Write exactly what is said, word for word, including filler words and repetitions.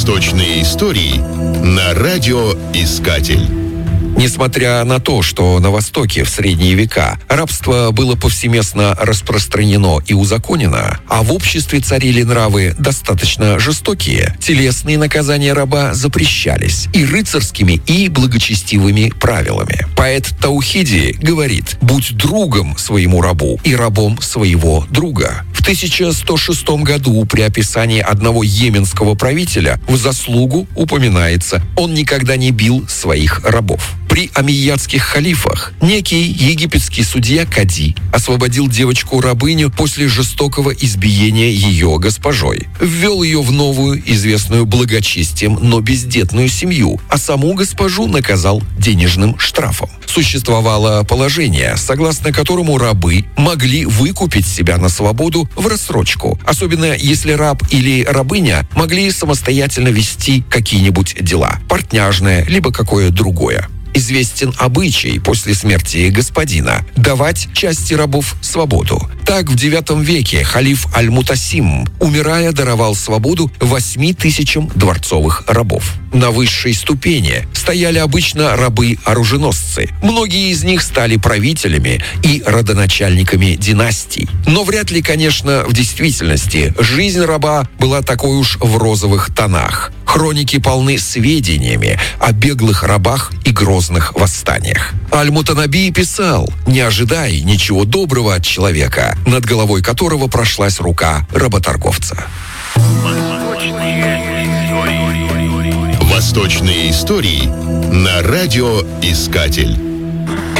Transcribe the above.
Восточные истории на радиоискатель. Несмотря на то, что на Востоке в средние века рабство было повсеместно распространено и узаконено, а в обществе царили нравы достаточно жестокие, телесные наказания раба запрещались и рыцарскими, и благочестивыми правилами. Поэт Таухиди говорит: «Будь другом своему рабу и рабом своего друга». В тысяча сто шестом году при описании одного йеменского правителя в заслугу упоминается: он никогда не бил своих рабов. При омейядских халифах некий египетский судья Кади освободил девочку-рабыню после жестокого избиения ее госпожой. Ввел ее в новую, известную благочестием, но бездетную семью, а саму госпожу наказал денежным штрафом. Существовало положение, согласно которому рабы могли выкупить себя на свободу в рассрочку, особенно если раб или рабыня могли самостоятельно вести какие-нибудь дела, портняжное, либо какое другое. Известен обычай после смерти господина давать части рабов свободу. Так, в девятом веке халиф Аль-Мутасим, умирая, даровал свободу восьми тысячам дворцовых рабов. На высшей ступени стояли обычно рабы-оруженосцы. Многие из них стали правителями и родоначальниками династий. Но вряд ли, конечно, в действительности жизнь раба была такой уж в розовых тонах. Хроники полны сведениями о беглых рабах и грозных восстаниях. Аль-Мутанаби писал: «Не ожидай ничего доброго от человека, над головой которого прошлась рука работорговца». Восточные истории на радиоискатель.